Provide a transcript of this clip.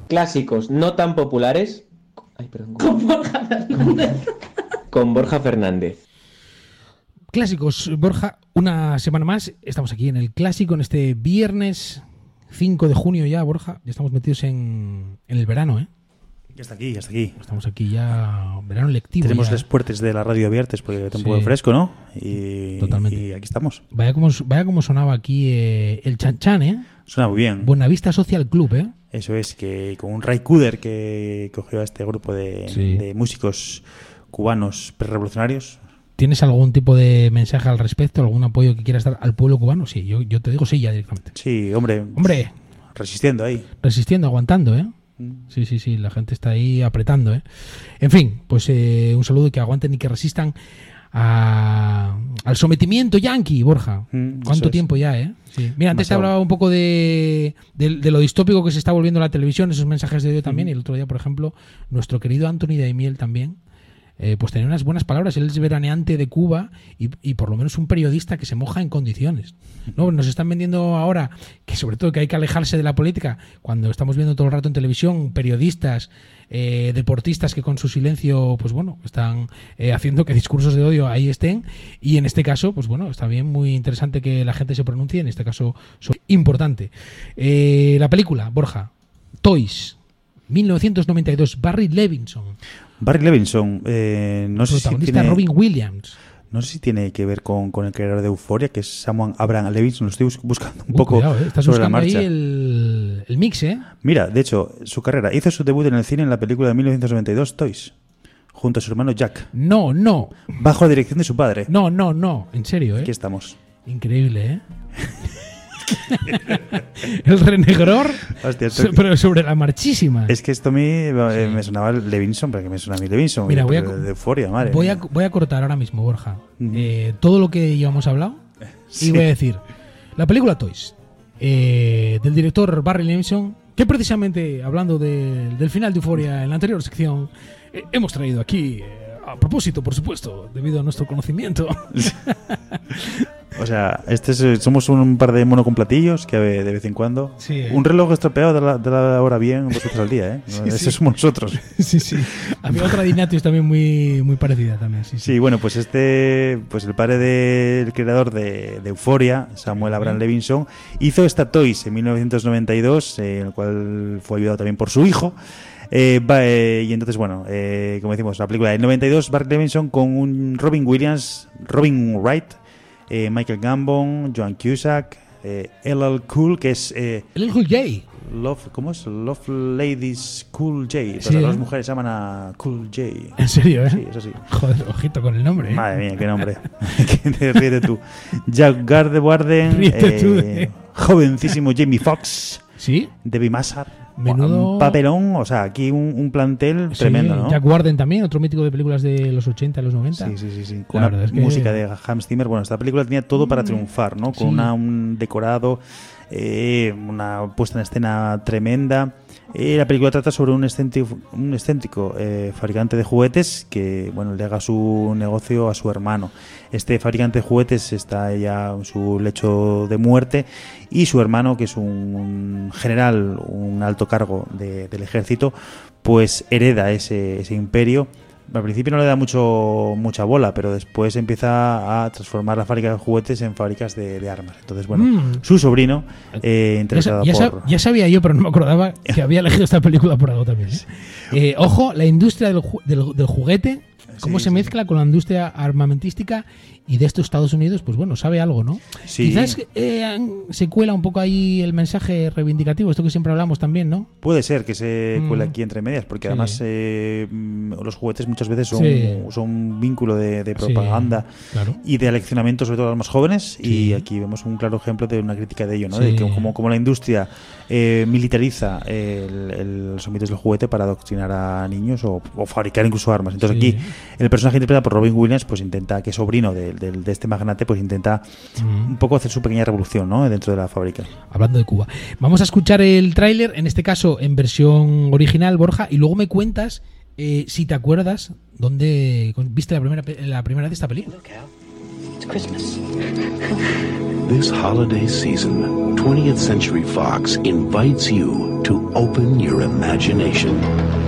clásicos no tan populares. Ay, perdón. Con Borja Fernández. Con Borja Fernández. Clásicos, Borja, una semana más. Estamos aquí en el Clásico, en este viernes 5 de junio ya, Borja. Ya estamos metidos en el verano, ¿eh? Ya está aquí, ya está aquí. Estamos aquí ya, verano lectivo. Tenemos ya, las puertas de la radio abiertas porque está un poco fresco, ¿no? Y, totalmente. Y aquí estamos. Vaya como sonaba aquí el Chan Chan, ¿eh? Suena muy bien. Buenavista Social Club, ¿eh? Eso es, que con un Ray Cooder que cogió a este grupo de músicos cubanos prerevolucionarios. ¿Tienes algún tipo de mensaje al respecto? ¿Algún apoyo que quieras dar al pueblo cubano? Sí, yo te digo sí ya directamente. Sí, hombre. Resistiendo ahí. Resistiendo, aguantando, ¿eh? Sí, la gente está ahí apretando, ¿eh? En fin, pues un saludo y que aguanten y que resistan al sometimiento yanqui, Borja. ¿Cuánto tiempo ya, eh? Sí. Mira, antes te hablaba un poco de lo distópico que se está volviendo la televisión, esos mensajes de odio también, y el otro día, por ejemplo, nuestro querido Anthony Daimiel también, pues tenía unas buenas palabras. Él es veraneante de Cuba y por lo menos un periodista que se moja en condiciones, ¿no? Nos están vendiendo ahora que sobre todo que hay que alejarse de la política cuando estamos viendo todo el rato en televisión periodistas, deportistas que con su silencio pues bueno, están haciendo que discursos de odio ahí estén, y en este caso pues bueno, está bien, muy interesante que la gente se pronuncie, en este caso importante. La película, Borja, Toys, 1992, Barry Levinson, no sé si tiene, Robin Williams. No sé si tiene que ver con el creador de Euphoria, que es Samuel Abraham Levinson. Lo estoy buscando un poco estás sobre la buscando marcha. Ahí el mix, ¿eh? Mira, de hecho, su carrera hizo su debut en el cine en la película de 1992, Toys, junto a su hermano Jack. No. Bajo la dirección de su padre. No. En serio, ¿eh? Aquí estamos. Increíble, ¿eh? El renegror. Hostia, pero sobre la marchísima. Es que esto a mí me sonaba Levinson, pero que me suena a mí Levinson. Mira, de Euphoria, madre. Voy a cortar ahora mismo, Borja, todo lo que llevamos hablado y voy a decir la película Toys, del director Barry Levinson, que precisamente hablando del final de Euphoria en la anterior sección hemos traído aquí a propósito, por supuesto, debido a nuestro conocimiento. O sea, somos un par de mono con platillos que de vez en cuando. Sí, un reloj estropeado de la hora bien vosotros al día, ¿eh? Ese somos nosotros. Sí. Había otra de Ignatius también muy parecida también. Sí, bueno, pues pues el padre del creador de Euphoria, Samuel Abraham Levinson, hizo esta Toys en 1992, en el cual fue ayudado también por su hijo. Y entonces, bueno, como decimos, la película del 92, Barry Levinson con un Robin Williams, Robin Wright, Michael Gambon, Joan Cusack, LL Cool, que es LL Cool J. ¿Cómo es? Love Ladies Cool J. Pues Sí, las mujeres llaman a Cool J. ¿En serio, eh? Sí, eso sí. Joder, ojito con el nombre, ¿eh? Madre mía, qué nombre. Ríete tú. Jack Gardewarden, jovencísimo Jamie Foxx, ¿sí? Debbie Massar. Menudo un papelón, o sea, aquí un plantel tremendo, ¿no? Jack Warden también, otro mítico de películas de los 80 a los 90. Sí. Con una música de Hans Zimmer. Bueno, esta película tenía todo para triunfar, ¿no? Con un decorado, una puesta en escena tremenda. La película trata sobre un excéntrico fabricante de juguetes que, bueno, le haga su negocio a su hermano. Este fabricante de juguetes está ya en su lecho de muerte y su hermano, que es un general, un alto cargo del ejército, pues hereda ese imperio. Al principio no le da mucha bola, pero después empieza a transformar la fábrica de juguetes en fábricas de armas. Entonces, bueno, su sobrino, interpretado por... Ya sabía yo, pero no me acordaba que había elegido esta película por algo también, ¿eh? Ojo, la industria del juguete, cómo se mezcla con la industria armamentística y de estos Estados Unidos, pues bueno, sabe algo, ¿no? Sí. Quizás se cuela un poco ahí el mensaje reivindicativo, esto que siempre hablamos también, ¿no? Puede ser que se cuele aquí entre medias, porque además los juguetes muchas veces son un vínculo de propaganda y de aleccionamiento, sobre todo a los más jóvenes, y aquí vemos un claro ejemplo de una crítica de ello, ¿no? De que como la industria militariza los ámbitos del juguete para adoctrinar a niños o fabricar incluso armas. Entonces aquí el personaje interpretado por Robin Williams pues intenta, que es sobrino de este magnate, pues intenta un poco hacer su pequeña revolución, ¿no? Dentro de la fábrica. Hablando de Cuba, vamos a escuchar el tráiler, en este caso en versión original, Borja, y luego me cuentas si te acuerdas dónde viste la primera vez esta película. It's Christmas. This holiday season, 20th Century Fox invites you to open your imagination.